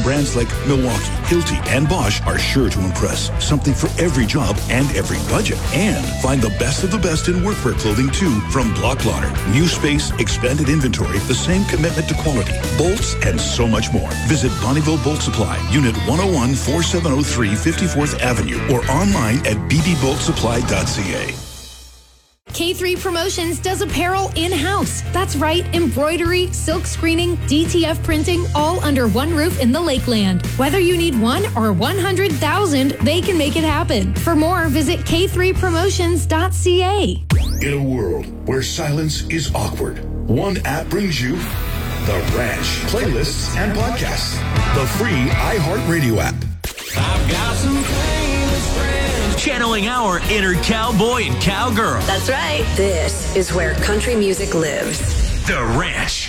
brands like Milwaukee, Hilti, and Bosch are sure to impress. Something for every job and every budget. And find the best of the best in workwear clothing too from Block Lauder. New space, expanded inventory, the same commitment to quality, bolts, and so much more. Visit Bonneville Bolt Supply, Unit 101, 4703 54th Avenue, or online at bbboltsupply.ca. K3 Promotions does apparel in-house. That's right, embroidery, silk screening, DTF printing, all under one roof in the Lakeland. Whether you need 1 or 100,000, they can make it happen. For more, visit k3promotions.ca. In a world where silence is awkward, one app brings you The Ranch, playlists and podcasts. The free iHeartRadio app. I've got some famous friends. Channeling our inner cowboy and cowgirl. That's right. This is where country music lives. The Ranch.